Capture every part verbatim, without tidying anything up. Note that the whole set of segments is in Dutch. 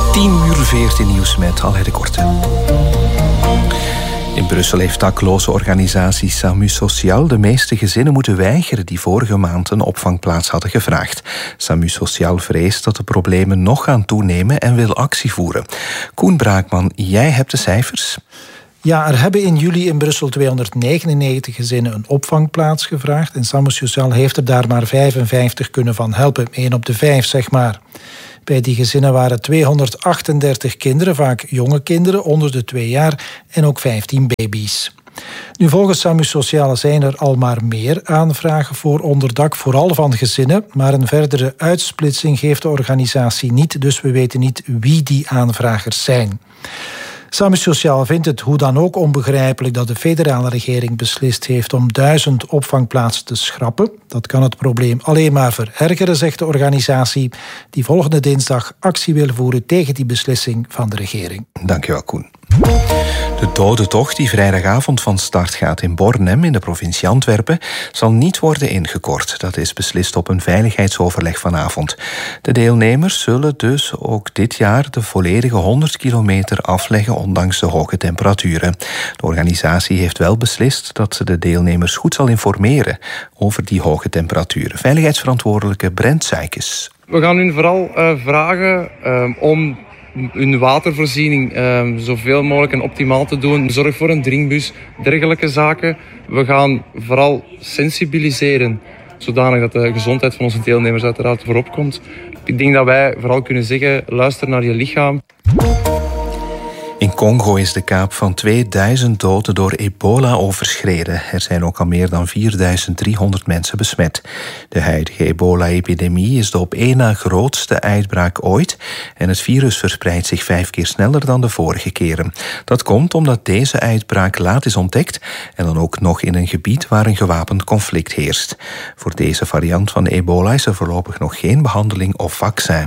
tien uur veertien nieuws met Alain de Korte. In Brussel heeft dakloze organisatie SAMU Sociaal de meeste gezinnen moeten weigeren die vorige maand een opvangplaats hadden gevraagd. SAMU Sociaal vreest dat de problemen nog gaan toenemen en wil actie voeren. Koen Braakman, jij hebt de cijfers. Ja, er hebben in juli in Brussel tweehonderdnegenennegentig gezinnen een opvangplaats gevraagd. En SAMU Sociaal heeft er daar maar vijfenvijftig kunnen van helpen. één op de vijf, zeg maar. Bij die gezinnen waren tweehonderdachtendertig kinderen, vaak jonge kinderen onder de twee jaar en ook vijftien baby's. Nu, volgens SAMU Sociaal zijn er al maar meer aanvragen voor onderdak, vooral van gezinnen. Maar een verdere uitsplitsing geeft de organisatie niet, dus we weten niet wie die aanvragers zijn. SAMU Sociaal vindt het hoe dan ook onbegrijpelijk dat de federale regering beslist heeft om duizend opvangplaatsen te schrappen. Dat kan het probleem alleen maar verergeren, zegt de organisatie, die volgende dinsdag actie wil voeren tegen die beslissing van de regering. Dankjewel, Koen. De dodentocht die vrijdagavond van start gaat in Bornem in de provincie Antwerpen zal niet worden ingekort. Dat is beslist op een veiligheidsoverleg vanavond. De deelnemers zullen dus ook dit jaar de volledige honderd kilometer afleggen ondanks de hoge temperaturen. De organisatie heeft wel beslist dat ze de deelnemers goed zal informeren over die hoge temperaturen. Veiligheidsverantwoordelijke Brent Seikes. We gaan hun vooral uh, vragen uh, om hun watervoorziening uh, zoveel mogelijk en optimaal te doen. Zorg voor een drinkbus, dergelijke zaken. We gaan vooral sensibiliseren, zodanig dat de gezondheid van onze deelnemers uiteraard voorop komt. Ik denk dat wij vooral kunnen zeggen, luister naar je lichaam. In Congo is de kaap van tweeduizend doden door ebola overschreden. Er zijn ook al meer dan vierduizend driehonderd mensen besmet. De huidige ebola-epidemie is de op één na grootste uitbraak ooit en het virus verspreidt zich vijf keer sneller dan de vorige keren. Dat komt omdat deze uitbraak laat is ontdekt en dan ook nog in een gebied waar een gewapend conflict heerst. Voor deze variant van ebola is er voorlopig nog geen behandeling of vaccin.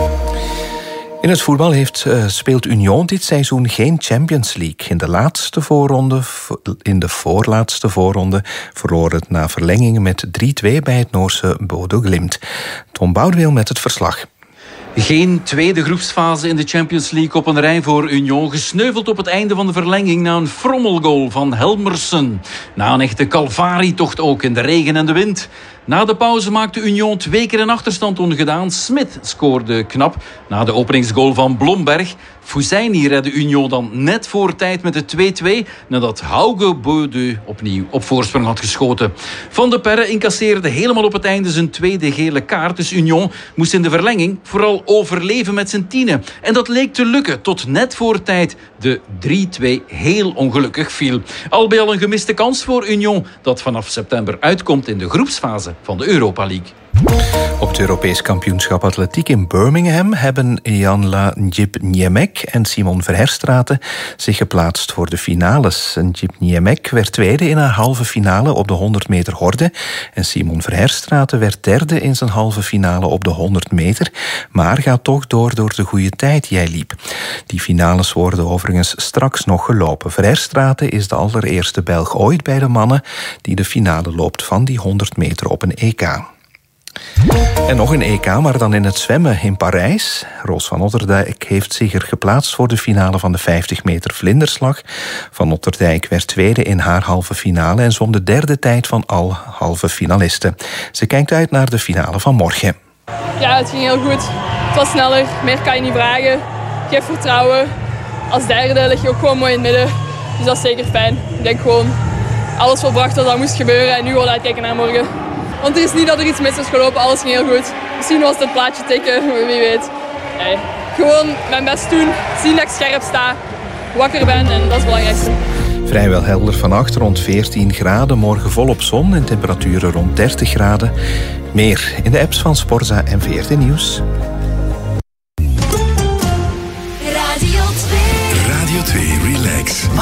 In het voetbal heeft, uh, speelt Union dit seizoen geen Champions League. In de laatste voorronde, in de voorlaatste voorronde verloor het na verlenging met drie-twee bij het Noorse Bodo Glimt. Tom Boudeweel met het verslag. Geen tweede groepsfase in de Champions League op een rij voor Union. Gesneuveld op het einde van de verlenging na een frommelgoal van Helmersen. Na een echte calvarietocht ook in de regen en de wind. Na de pauze maakte Union twee keer een achterstand ongedaan. Smit scoorde knap na de openingsgoal van Blomberg. Fouzaini redde Union dan net voor tijd met de twee-twee... nadat Hauge Bodø opnieuw op voorsprong had geschoten. Van de Perre incasseerde helemaal op het einde zijn tweede gele kaart. Dus Union moest in de verlenging vooral overleven met zijn tienen. En dat leek te lukken tot net voor tijd de drie-twee heel ongelukkig viel. Al bij al een gemiste kans voor Union dat vanaf september uitkomt in de groepsfase van de Europa League. Op het Europees kampioenschap atletiek in Birmingham hebben Janla Njip-Niemek en Simon Verherstraete zich geplaatst voor de finales. Njip-Niemek werd tweede in haar halve finale op de honderd meter horde en Simon Verherstraete werd derde in zijn halve finale op de honderd meter, maar gaat toch door door de goede tijd die hij liep. Die finales worden overigens straks nog gelopen. Verherstraete is de allereerste Belg ooit bij de mannen die de finale loopt van die honderd meter op een E K. En nog een E K, maar dan in het zwemmen in Parijs. Roos van Otterdijk heeft zich er geplaatst voor de finale van de vijftig meter vlinderslag. Van Otterdijk werd tweede in haar halve finale en zwom de derde tijd van al halve finalisten. Ze kijkt uit naar de finale van morgen. Ja, het ging heel goed. Het was sneller, meer kan je niet vragen. Geef vertrouwen. Als derde lig je ook gewoon mooi in het midden. Dus dat is zeker fijn. Ik denk gewoon alles volbracht wat dat moest gebeuren en nu gewoon uitkijken naar morgen. Want het is niet dat er iets mis is gelopen, alles ging heel goed. Misschien was het het plaatje tikken, wie weet. Nee. Gewoon mijn best doen, zien dat ik scherp sta, wakker ben en dat is het belangrijkste. Vrijwel helder vannacht, rond veertien graden. Morgen volop zon en temperaturen rond dertig graden. Meer in de apps van Sporza en V R T Nieuws.